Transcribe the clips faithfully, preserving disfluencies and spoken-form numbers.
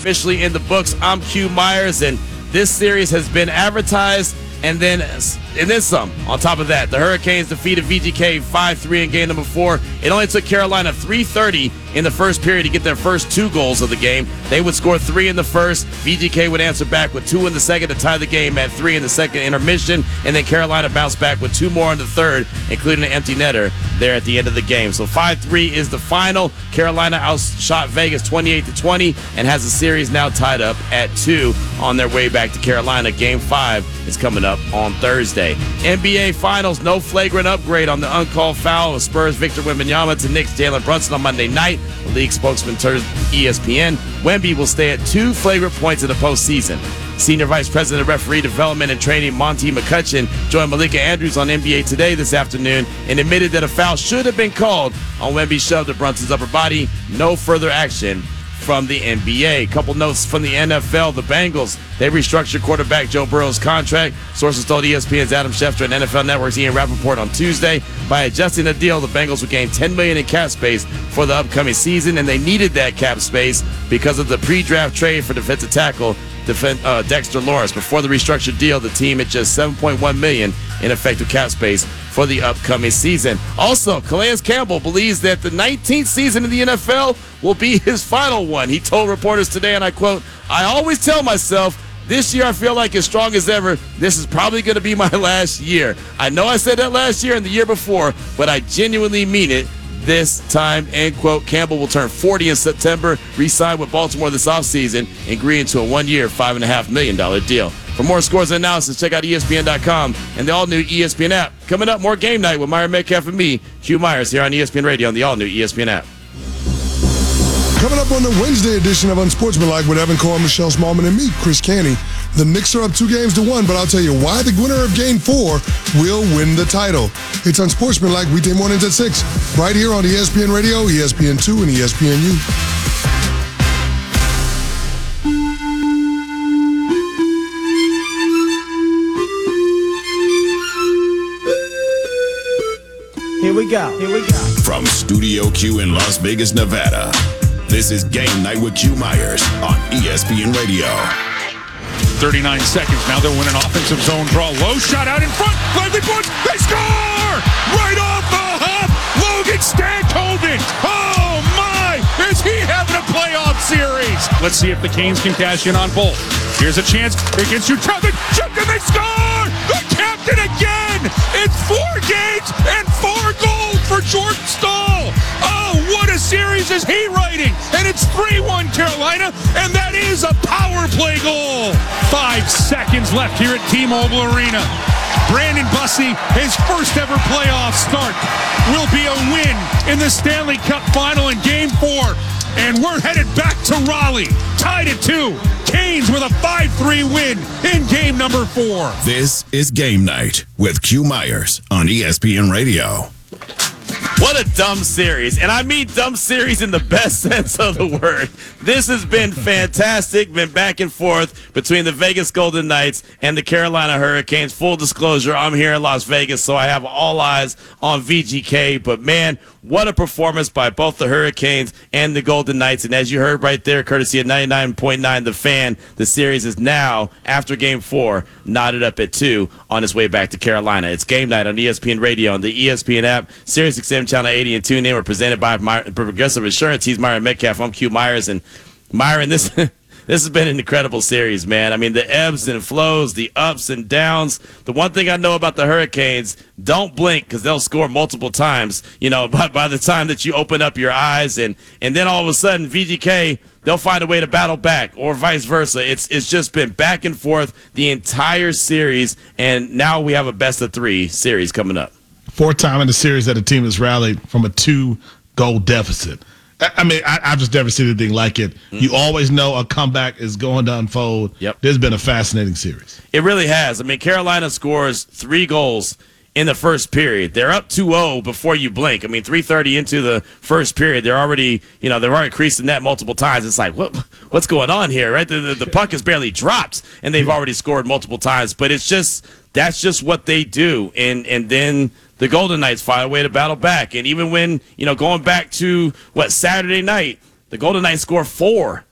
officially in the books. I'm Q Myers, and this series has been advertised and then and then some. On top of that, the Hurricanes defeated V G K five three in game number four. It only took Carolina three thirty in the first period to get their first two goals of the game. They would score three in the first. V G K would answer back with two in the second to tie the game at three in the second intermission. And then Carolina bounced back with two more in the third, including an empty netter there at the end of the game. So five three is the final. Carolina outshot Vegas twenty-eight to twenty and has the series now tied up at two on their way back to Carolina. Game five is coming up on Thursday. N B A Finals, no flagrant upgrade on the uncalled foul of Spurs Victor Wembanyama to Knicks Jalen Brunson on Monday night. The league spokesman told E S P N Wemby will stay at two flagrant points in the postseason. Senior Vice President of Referee Development and Training Monty McCutcheon joined Malika Andrews on N B A Today this afternoon and admitted that a foul should have been called on Wemby's shove to Brunson's upper body. No further action from the N B A. A couple notes from the N F L. The Bengals, they restructured quarterback Joe Burrow's contract. Sources told E S P N's Adam Schefter and N F L Network's Ian Rappaport on Tuesday. By adjusting the deal, the Bengals would gain ten million dollars in cap space for the upcoming season, and they needed that cap space because of the pre-draft trade for defensive tackle Defend, uh, Dexter Lawrence. Before the restructured deal, the team had just seven point one million dollars in effective cap space for the upcoming season. Also, Calais Campbell believes that the nineteenth season in the N F L will be his final one. He told reporters today, and I quote, "I always tell myself, this year I feel like as strong as ever. This is probably going to be my last year. I know I said that last year and the year before, but I genuinely mean it this time," end quote. Campbell will turn forty in September, re-sign with Baltimore this offseason, and agree into a one-year, five point five million dollars deal. For more scores and analysis, check out E S P N dot com and the all-new E S P N app. Coming up, more Game Night with Myron Metcalf and me, Q Myers, here on E S P N Radio on the all-new E S P N app. Coming up on the Wednesday edition of Unsportsmanlike with Evan Cohen, Michelle Smallman, and me, Chris Canny. The Knicks are up two games to one, but I'll tell you why the winner of Game four will win the title. It's Unsportsmanlike weekday mornings at six, right here on E S P N Radio, E S P N two, and E S P N U. Here we go, here we go. From Studio Q in Las Vegas, Nevada, this is Game Night with Q Myers on E S P N Radio. thirty-nine seconds. Now they'll win an offensive zone draw. Low shot out in front. Lively points. They score! Right off the hop. Logan Stankoven. Oh, my. Is he having a playoff series? Let's see if the Canes can cash in on both. Here's a chance against Utah. Chipped and they score! The captain again! It's four games and four goals for Jordan Staal. Oh, what a series is he writing? And it's three one Carolina, and that is a power play goal. Five seconds left here at T-Mobile Arena. Brandon Bussey, his first ever playoff start, will be a win in the Stanley Cup final in Game four. And we're headed back to Raleigh, tied at two. Canes with a five three win in game number four. This is Game Night with Q Myers on E S P N Radio. What a dumb series. And I mean dumb series in the best sense of the word. This has been fantastic. Been back and forth between the Vegas Golden Knights and the Carolina Hurricanes. Full disclosure, I'm here in Las Vegas, so I have all eyes on V G K. But, man, what a performance by both the Hurricanes and the Golden Knights. And as you heard right there, courtesy of ninety-nine point nine The Fan, the series is now, after Game four, knotted up at two on its way back to Carolina. It's Game Night on E S P N Radio, on the E S P N app, Sirius X M Channel eighty, and tune in. We're presented by My, Progressive Insurance. He's Myron Metcalf. I'm Q Myers. And, Myron, this... This has been an incredible series, man. I mean, the ebbs and flows, the ups and downs. The one thing I know about the Hurricanes, don't blink because they'll score multiple times, you know, by, by the time that you open up your eyes. And, and then all of a sudden, V G K, they'll find a way to battle back or vice versa. It's, it's just been back and forth the entire series, and now we have a best of three series coming up. Fourth time in the series that a team has rallied from a two-goal deficit. I mean, I, I've just never seen anything like it. Mm-hmm. You always know a comeback is going to unfold. Yep. There's been a fascinating series. It really has. I mean, Carolina scores three goals in the first period. They're up two oh before you blink. I mean, three thirty into the first period, they're already, you know, they're already creased the net multiple times. It's like, what, what's going on here, right? The, the, the puck has barely dropped, and they've already scored multiple times. But it's just, that's just what they do. And and then the Golden Knights find a way to battle back. And even when, you know, going back to, what, Saturday night, the Golden Knights score four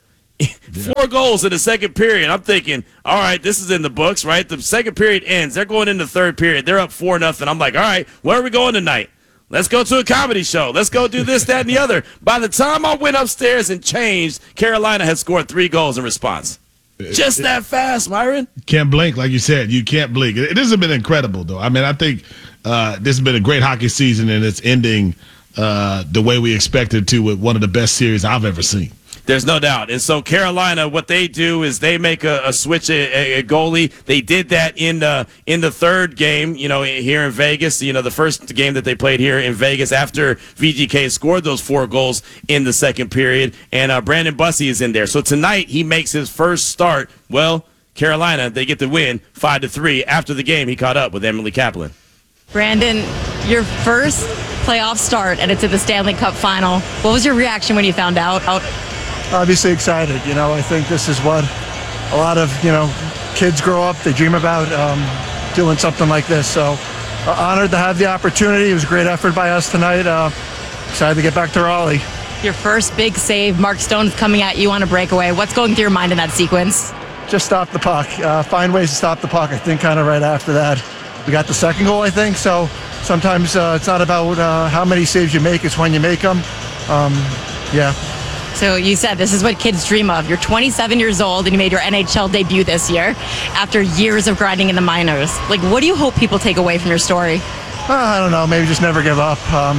Four goals in the second period. I'm thinking, all right, this is in the books, right? The second period ends. They're going into the third period. They're up four nothing. I'm like, all right, where are we going tonight? Let's go to a comedy show. Let's go do this, that, and the other. By the time I went upstairs and changed, Carolina had scored three goals in response. Just that fast, Myron. Can't blink, like you said. You can't blink. It, it has been incredible, though. I mean, I think uh, this has been a great hockey season, and it's ending uh, the way we expected to with one of the best series I've ever seen. There's no doubt. And so Carolina, what they do is they make a, a switch a, a goalie. They did that in the in the third game, you know, here in Vegas. You know, the first game that they played here in Vegas after V G K scored those four goals in the second period. And uh, Brandon Bussi is in there. So tonight he makes his first start. Well, Carolina, they get the win five to three. After the game, he caught up with Emily Kaplan. Brandon, your first playoff start, and it's at the Stanley Cup final. What was your reaction when you found out? out- Obviously excited. You know, I think this is what a lot of, you know, kids grow up, they dream about um, doing something like this. So uh, honored to have the opportunity. It was a great effort by us tonight. Uh, excited to get back to Raleigh. Your first big save, Mark Stone's coming at you on a breakaway. What's going through your mind in that sequence? Just stop the puck. Uh, find ways to stop the puck. I think kind of right after that, we got the second goal, I think. So sometimes uh, it's not about uh, how many saves you make, it's when you make them. Um, yeah. So you said this is what kids dream of. You're twenty-seven years old and you made your N H L debut this year after years of grinding in the minors. Like, what do you hope people take away from your story? Uh, I don't know. Maybe just never give up. Um,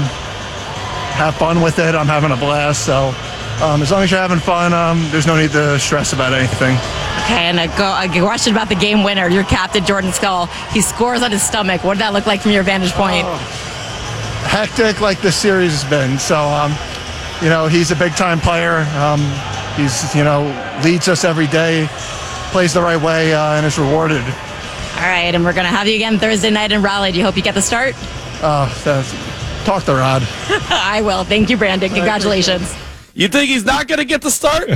have fun with it. I'm having a blast. So um, as long as you're having fun, um, there's no need to stress about anything. Okay, and a, go, a question about the game winner. Your captain, Jordan Skull. He scores on his stomach. What did that look like from your vantage point? Oh, hectic like this series has been. So, um, you know, he's a big-time player. Um, he's, you know, leads us every day, plays the right way, uh, and is rewarded. All right, and we're going to have you again Thursday night in Raleigh. Do you hope you get the start? Uh, talk to Rod. I will. Thank you, Brandon. Congratulations. You think he's not going to get the start?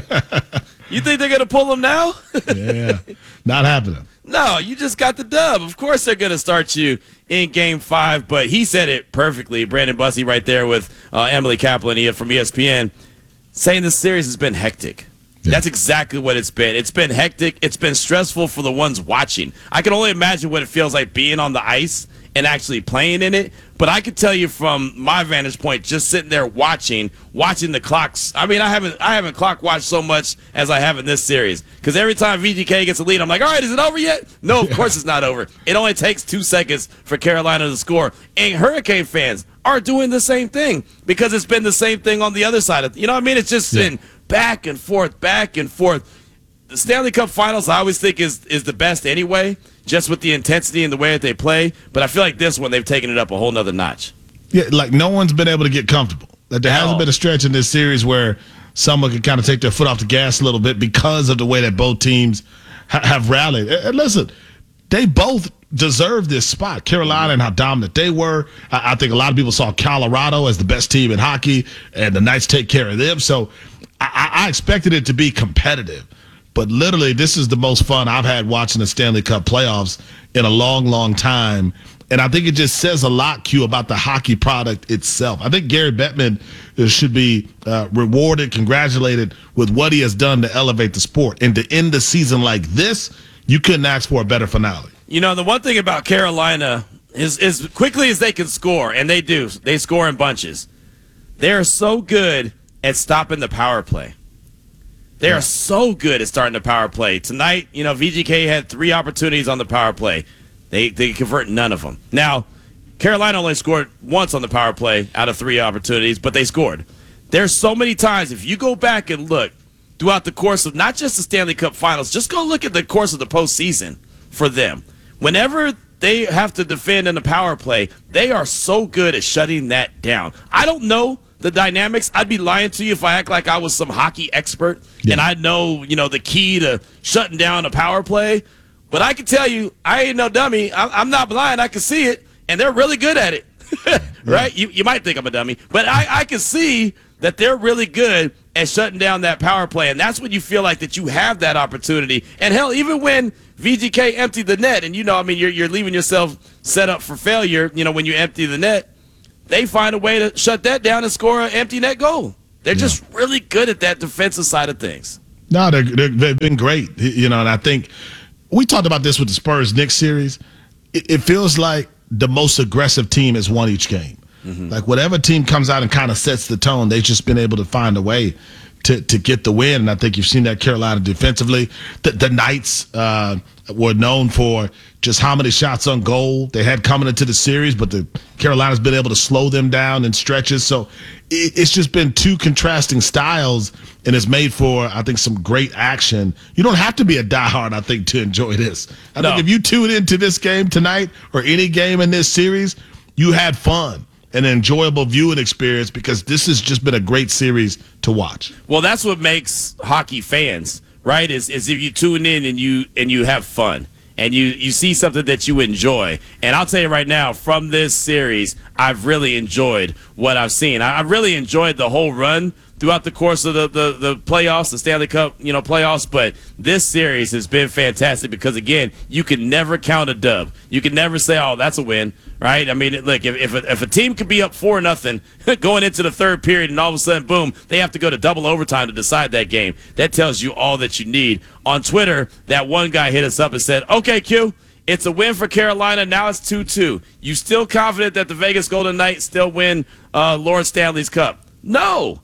You think they're going to pull him now? Yeah, not happening. No, you just got the dub. Of course they're going to start you in game five, but he said it perfectly. Brandon Bussi right there with uh, Emily Kaplan from E S P N saying this series has been hectic. Yeah. That's exactly what it's been. It's been hectic. It's been stressful for the ones watching. I can only imagine what it feels like being on the ice and actually playing in it. But I can tell you from my vantage point, just sitting there watching, watching the clocks. I mean, I haven't I haven't clock watched so much as I have in this series. Because every time V G K gets a lead, I'm like, all right, is it over yet? No, of course it's not over. It only takes two seconds for Carolina to score. And Hurricane fans are doing the same thing because it's been the same thing on the other side of, you know what I mean? It's just yeah. been back and forth, back and forth. The Stanley Cup Finals, I always think, is is the best anyway, just with the intensity and the way that they play. But I feel like this one, they've taken it up a whole nother notch. Yeah, like no one's been able to get comfortable. Like there hasn't been a stretch in this series where someone can kind of take their foot off the gas a little bit because of the way that both teams ha- have rallied. And listen, they both deserve this spot. Carolina and how dominant they were. I, I think a lot of people saw Colorado as the best team in hockey, and the Knights take care of them. So I, I expected it to be competitive. But literally, this is the most fun I've had watching the Stanley Cup playoffs in a long, long time. And I think it just says a lot, Q, about the hockey product itself. I think Gary Bettman should be uh, rewarded, congratulated with what he has done to elevate the sport. And to end the season like this, you couldn't ask for a better finale. You know, the one thing about Carolina is as quickly as they can score, and they do, they score in bunches, they are so good at stopping the power play. They yeah. are so good at starting the power play. Tonight, you know, V G K had three opportunities on the power play. They they convert none of them. Now, Carolina only scored once on the power play out of three opportunities, but they scored. There's so many times, if you go back and look throughout the course of not just the Stanley Cup Finals, just go look at the course of the postseason for them. Whenever they have to defend in the power play, they are so good at shutting that down. I don't know the dynamics. I'd be lying to you if I act like I was some hockey expert yeah. and I know, you know, the key to shutting down a power play. But I can tell you, I ain't no dummy. I'm not blind. I can see it, and they're really good at it. Right? Yeah. You you might think I'm a dummy, but I, I can see that they're really good at shutting down that power play, and that's when you feel like that you have that opportunity. And hell, even when V G K emptied the net, and you know, I mean, you're you're leaving yourself set up for failure. You know, when you empty the net, they find a way to shut that down and score an empty net goal. They're yeah. just really good at that defensive side of things. No, they're, they're, they've been great, you know, and I think we talked about this with the Spurs-Knicks series. It, it feels like the most aggressive team has won each game. Mm-hmm. Like whatever team comes out and kind of sets the tone, they've just been able to find a way to, to get the win. And I think you've seen that Carolina defensively. The, the Knights uh, were known for just how many shots on goal they had coming into the series, but the Carolina's been able to slow them down in stretches. So it, it's just been two contrasting styles, and it's made for, I think, some great action. You don't have to be a diehard, I think, to enjoy this. I no. think if you tune into this game tonight or any game in this series, you had fun. An enjoyable viewing experience, because this has just been a great series to watch. Well, that's what makes hockey fans, right? Is is if you tune in and you and you have fun and you you see something that you enjoy. And I'll tell you right now, from this series, I've really enjoyed what I've seen. I, I really enjoyed the whole run throughout the course of the, the, the playoffs, the Stanley Cup, you know, playoffs. But this series has been fantastic because, again, you can never count a dub. You can never say, oh, that's a win, right? I mean, look, if if a, if a team could be up four nothing going into the third period and all of a sudden, boom, they have to go to double overtime to decide that game, that tells you all that you need. On Twitter, that one guy hit us up and said, okay, Q, it's a win for Carolina. Now it's two two. You still confident that the Vegas Golden Knights still win uh, Lawrence Stanley's Cup? No.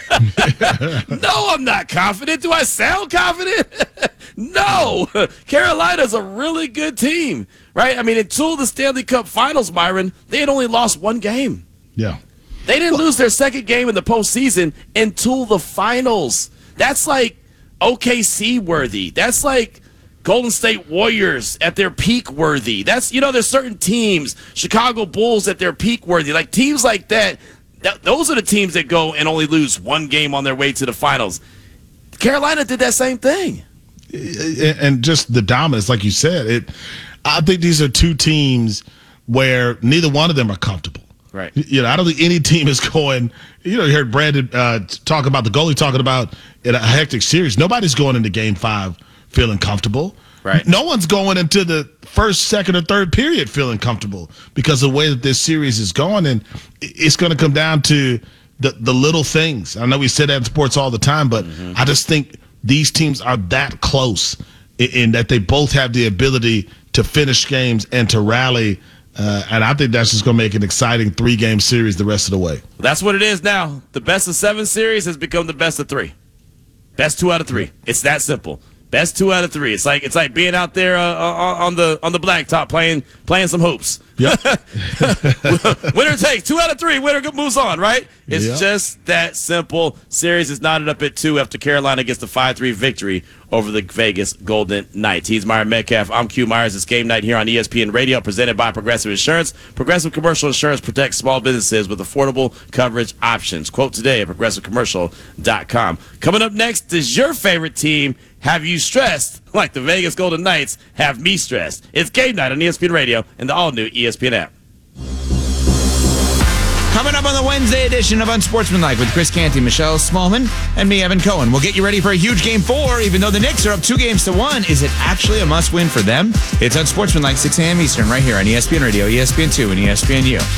No, I'm not confident. Do I sound confident? No. Carolina's a really good team, right? I mean, until the Stanley Cup Finals, Myron, they had only lost one game. Yeah. They didn't lose their second game in the postseason until the finals. That's like O K C worthy. That's like Golden State Warriors at their peak worthy. That's, you know, there's certain teams, Chicago Bulls at their peak worthy. Like teams like that, That, those are the teams that go and only lose one game on their way to the finals. Carolina did that same thing. And just the dominance, like you said, it. I think these are two teams where neither one of them are comfortable. Right. You know, I don't think any team is going. You know, you heard Brandon uh, talk about the goalie talking about in a hectic series. Nobody's going into Game Five feeling comfortable. Right. No one's going into the first, second, or third period feeling comfortable because of the way that this series is going, and it's going to come down to the the little things. I know we say that in sports all the time, but mm-hmm. I just think these teams are that close in, in that they both have the ability to finish games and to rally, uh, and I think that's just going to make an exciting three-game series the rest of the way. That's what it is now. The best of seven series has become the best of three. Best two out of three. It's that simple. Best two out of three. It's like it's like being out there uh, on the on the blacktop playing playing some hoops. Yep. Winner takes two out of three. Winner moves on. Right? It's yep. just that simple. Series is knotted up at two after Carolina gets the five three victory over the Vegas Golden Knights. He's Myron Metcalf. I'm Q Myers. It's game night here on E S P N Radio, presented by Progressive Insurance. Progressive Commercial Insurance protects small businesses with affordable coverage options. Quote today at progressive commercial dot com. Coming up next, is your favorite team have you stressed like the Vegas Golden Knights have me stressed? It's game night on E S P N Radio and the all-new E S P N app. Coming up on the Wednesday edition of Unsportsmanlike with Chris Canty, Michelle Smallman, and me, Evan Cohen. We'll get you ready for a huge game four, even though the Knicks are up two games to one. Is it actually a must-win for them? It's Unsportsmanlike, six a.m. Eastern, right here on E S P N Radio, E S P N two, and E S P N U.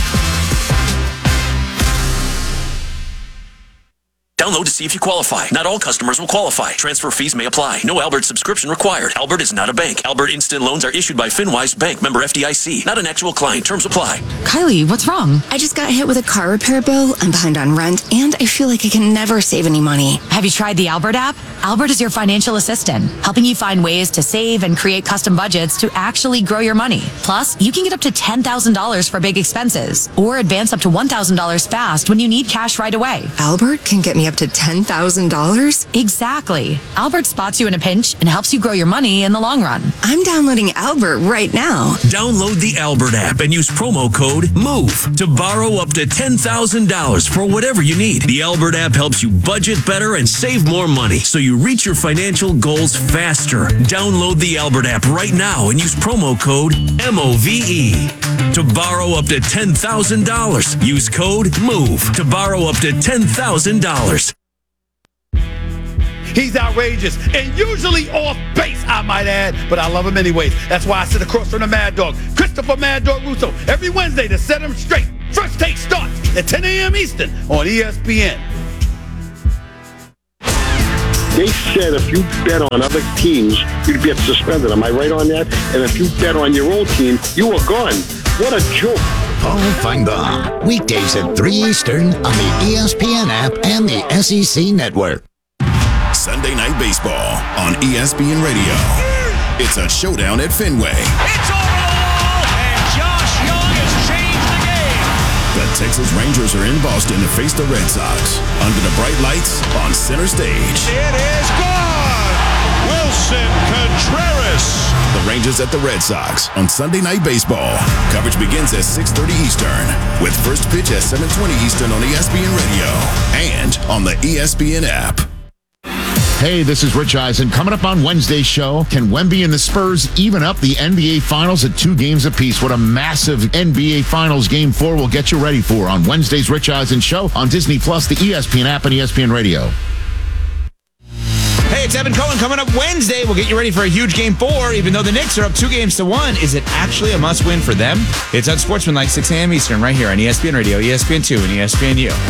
Download to see if you qualify. Not all customers will qualify. Transfer fees may apply. No Albert subscription required. Albert is not a bank. Albert Instant Loans are issued by FinWise Bank, member F D I C. Not an actual client. Terms apply. Kylie, what's wrong? I just got hit with a car repair bill. I'm behind on rent, and I feel like I can never save any money. Have you tried the Albert app? Albert is your financial assistant, helping you find ways to save and create custom budgets to actually grow your money. Plus, you can get up to ten thousand dollars for big expenses, or advance up to one thousand dollars fast when you need cash right away. Albert can get me up to ten thousand dollars? Exactly. Albert spots you in a pinch and helps you grow your money in the long run. I'm downloading Albert right now. Download the Albert app and use promo code MOVE to borrow up to ten thousand dollars for whatever you need. The Albert app helps you budget better and save more money so you reach your financial goals faster. Download the Albert app right now and use promo code M O V E to borrow up to ten thousand dollars. Use code MOVE to borrow up to ten thousand dollars. He's outrageous and usually off base, I might add, but I love him anyways. That's why I sit across from the Mad Dog, Christopher Mad Dog Russo, every Wednesday to set him straight. First Take starts at ten a.m. Eastern on E S P N. They said if you bet on other teams, you'd get suspended. Am I right on that? And if you bet on your own team, you were gone. What a joke. Paul Feinbaum, weekdays at three Eastern on the E S P N app and the S E C Network. Sunday Night Baseball on E S P N Radio. It's a showdown at Fenway. It's over the wall, and Josh Young has changed the game. The Texas Rangers are in Boston to face the Red Sox under the bright lights on center stage. It is gone! Wilson Contreras. The Rangers at the Red Sox on Sunday Night Baseball. Coverage begins at six thirty Eastern with first pitch at seven twenty Eastern on E S P N Radio and on the E S P N app. Hey, this is Rich Eisen. Coming up on Wednesday's show, can Wemby and the Spurs even up the N B A Finals at two games apiece? What a massive N B A Finals Game four will get you ready for on Wednesday's Rich Eisen show on Disney Plus, the E S P N app, and E S P N Radio. Hey, it's Evan Cohen. Coming up Wednesday, we'll get you ready for a huge Game four. Even though the Knicks are up two games to one, is it actually a must-win for them? It's on Sportsmanlike, six a.m. Eastern, right here on E S P N Radio, E S P N two, and E S P N U.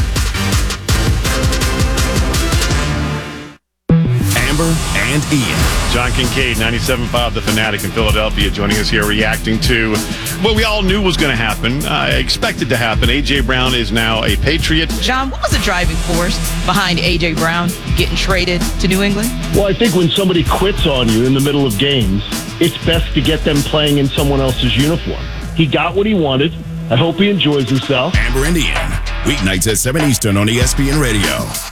Amber and Ian. John Kincaid, ninety-seven point five The Fanatic in Philadelphia, joining us here reacting to what we all knew was going to happen, uh, expected to happen. A J. Brown is now a Patriot. John, what was the driving force behind A J. Brown getting traded to New England? Well, I think when somebody quits on you in the middle of games, it's best to get them playing in someone else's uniform. He got what he wanted. I hope he enjoys himself. Amber and Ian, weeknights at seven Eastern on E S P N Radio.